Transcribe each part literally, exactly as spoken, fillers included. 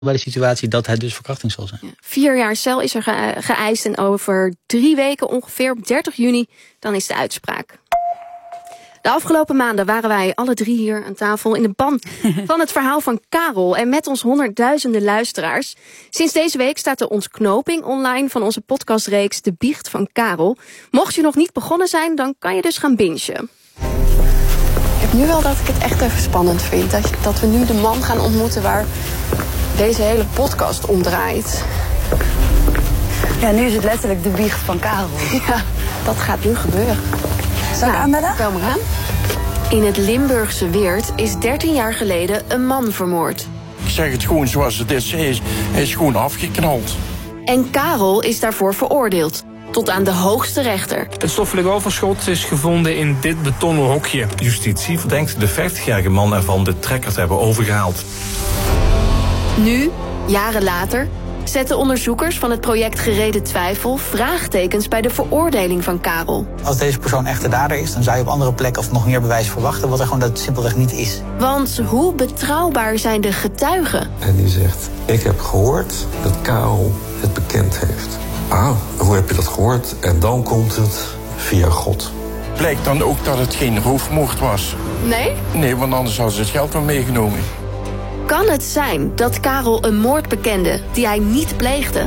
bij de situatie dat het dus verkrachting zal zijn. Ja, vier jaar cel is er ge- geëist en over drie weken ongeveer op dertig juni, dan is de uitspraak. De afgelopen maanden waren wij alle drie hier aan tafel in de ban van het verhaal van Karel. En met ons honderdduizenden luisteraars. Sinds deze week staat de ontknoping online van onze podcastreeks De Biecht van Karel. Mocht je nog niet begonnen zijn, dan kan je dus gaan bingen. Ik heb nu wel dat ik het echt even spannend vind. Dat, dat we nu de man gaan ontmoeten waar deze hele podcast om draait. Ja, nu is het letterlijk de biecht van Karel. Ja, dat gaat nu gebeuren. Zal ik aanbellen? Kom maar aan. In het Limburgse Weert is dertien jaar geleden een man vermoord. Ik zeg het gewoon zoals het is. Hij is, hij is gewoon afgeknald. En Karel is daarvoor veroordeeld. Tot aan de hoogste rechter. Het stoffelijk overschot is gevonden in dit betonnen hokje. Justitie verdenkt de vijftigjarige man ervan de trekker te hebben overgehaald. Nu, jaren later, zetten onderzoekers van het project Gereden Twijfel vraagtekens bij de veroordeling van Karel. Als deze persoon echt de dader is, dan zou je op andere plekken of nog meer bewijs verwachten, wat er gewoon dat simpelweg niet is. Want hoe betrouwbaar zijn de getuigen? En die zegt, ik heb gehoord dat Karel het bekend heeft. Ah, hoe heb je dat gehoord? En dan komt het via God. Blijkt dan ook dat het geen roofmoord was? Nee? Nee, want anders hadden ze het geld wel meegenomen. Kan het zijn dat Karel een moord bekende die hij niet pleegde?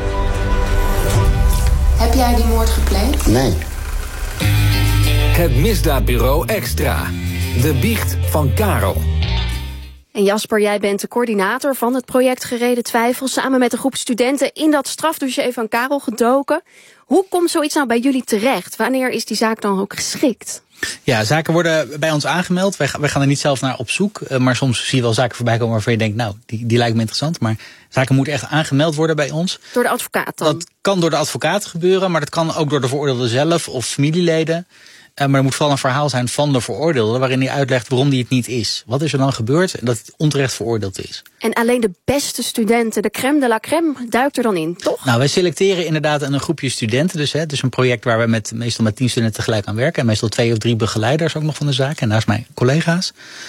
Heb jij die moord gepleegd? Nee. Het Misdaadbureau Extra. De Biecht van Karel. En Jasper, jij bent de coördinator van het project Gereden Twijfel, samen met een groep studenten in dat strafdossier van Karel gedoken. Hoe komt zoiets nou bij jullie terecht? Wanneer is die zaak dan ook geschikt? Ja, zaken worden bij ons aangemeld. Wij, wij gaan er niet zelf naar op zoek. Uh, maar soms zie je wel zaken voorbij komen waarvan je denkt, nou, die, die lijkt me interessant. Maar zaken moeten echt aangemeld worden bij ons. Door de advocaat dan? Dat kan door de advocaat gebeuren, maar dat kan ook door de veroordeelde zelf of familieleden. Uh, maar er moet vooral een verhaal zijn van de veroordeelde waarin hij uitlegt waarom die het niet is. Wat is er dan gebeurd en dat het onterecht veroordeeld is. En alleen de beste studenten, de crème de la crème, duikt er dan in, toch? Nou, wij selecteren inderdaad een groepje studenten. Dus hè, het is een project waar we met, meestal met tien studenten tegelijk aan werken. En meestal twee of drie begeleiders ook nog van de zaak. En naast mijn collega's.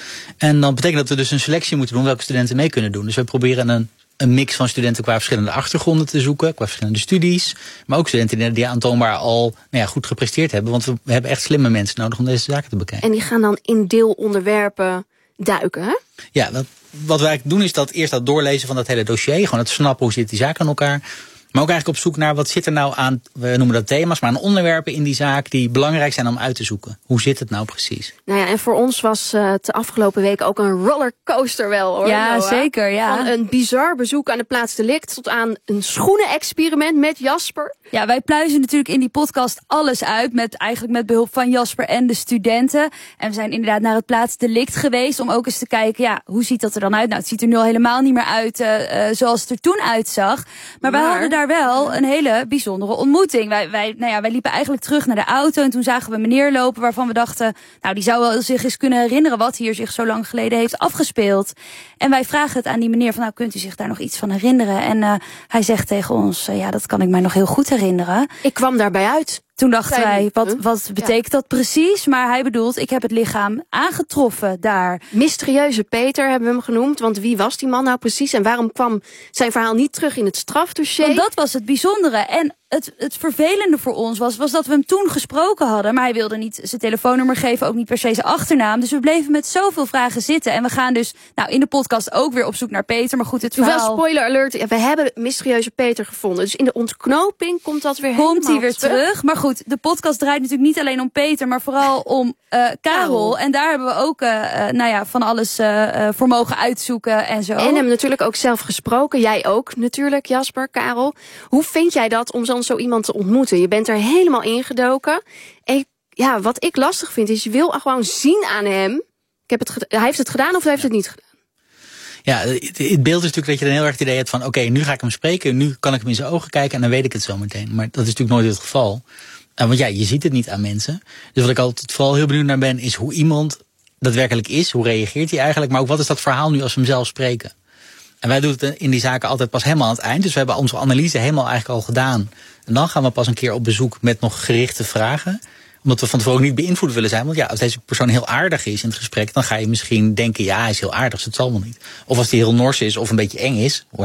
En dan betekent dat we dus een selectie moeten doen welke studenten mee kunnen doen. Dus we proberen een een mix van studenten qua verschillende achtergronden te zoeken, qua verschillende studies. Maar ook studenten die aantoonbaar al nou ja, goed gepresteerd hebben. Want we, we hebben echt slimme mensen nodig om deze zaken te bekijken. En die gaan dan in deelonderwerpen duiken, hè? Ja, wat, wat wij doen is dat eerst dat doorlezen van dat hele dossier. Gewoon het snappen hoe zit die zaak aan elkaar. Maar ook eigenlijk op zoek naar wat zit er nou aan, we noemen dat thema's, maar aan onderwerpen in die zaak die belangrijk zijn om uit te zoeken. Hoe zit het nou precies? Nou ja, en voor ons was uh, de afgelopen week ook een rollercoaster wel, hoor. Ja, Noah. zeker, ja. Van een bizar bezoek aan de plaats delict tot aan een schoenenexperiment met Jasper. Ja, wij pluizen natuurlijk in die podcast alles uit, met eigenlijk met behulp van Jasper en de studenten. En we zijn inderdaad naar het plaats delict geweest om ook eens te kijken, ja, hoe ziet dat er dan uit? Nou, het ziet er nu al helemaal niet meer uit uh, uh, zoals het er toen uitzag. Maar, maar wij hadden daar wel een hele bijzondere ontmoeting. Wij, wij, nou ja, wij liepen eigenlijk terug naar de auto en toen zagen we meneer lopen waarvan we dachten, nou, die zou wel zich eens kunnen herinneren wat hier zich zo lang geleden heeft afgespeeld. En wij vragen het aan die meneer van, nou, kunt u zich daar nog iets van herinneren? En uh, hij zegt tegen ons, uh, ja, dat kan ik mij nog heel goed herinneren. Ik kwam daarbij uit. Toen dachten wij, wat, wat betekent dat precies? Maar hij bedoelt, ik heb het lichaam aangetroffen daar. Mysterieuze Peter hebben we hem genoemd. Want wie was die man nou precies? En waarom kwam zijn verhaal niet terug in het strafdossier? Want dat was het bijzondere. En het, het vervelende voor ons was, was dat we hem toen gesproken hadden. Maar hij wilde niet zijn telefoonnummer geven, ook niet per se zijn achternaam. Dus we bleven met zoveel vragen zitten. En we gaan dus nou, in de podcast ook weer op zoek naar Peter. Maar goed, het verhaal... Wel, spoiler alert, we hebben Mysterieuze Peter gevonden. Dus in de ontknoping komt dat weer komt helemaal hij weer terug. terug. Maar goed, de podcast draait natuurlijk niet alleen om Peter, maar vooral om uh, Karel. En daar hebben we ook uh, uh, nou ja, van alles uh, voor mogen uitzoeken en zo. En hem natuurlijk ook zelf gesproken. Jij ook natuurlijk, Jasper, Karel. Hoe vind jij dat om dan zo iemand te ontmoeten? Je bent er helemaal ingedoken. En ja, wat ik lastig vind is, je wil gewoon zien aan hem. Ik heb het hij heeft het gedaan of hij heeft het niet gedaan? Ja, het, het beeld is natuurlijk dat je dan heel erg het idee hebt van, oké, okay, nu ga ik hem spreken, nu kan ik hem in zijn ogen kijken en dan weet ik het zo meteen. Maar dat is natuurlijk nooit het geval. Uh, want ja, je ziet het niet aan mensen. Dus wat ik altijd vooral heel benieuwd naar ben, is hoe iemand daadwerkelijk is. Hoe reageert hij eigenlijk? Maar ook wat is dat verhaal nu als we hem zelf spreken? En wij doen het in die zaken altijd pas helemaal aan het eind. Dus we hebben onze analyse helemaal eigenlijk al gedaan. En dan gaan we pas een keer op bezoek met nog gerichte vragen. Omdat we van tevoren ook niet beïnvloed willen zijn. Want ja, als deze persoon heel aardig is in het gesprek, dan ga je misschien denken, ja, hij is heel aardig, dus het zal wel niet. Of als hij heel nors is of een beetje eng is,